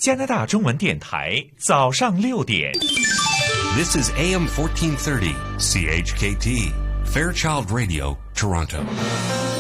加拿大中文电台早上6点。 This is AM 1430, CHKT, Fairchild Radio, Toronto.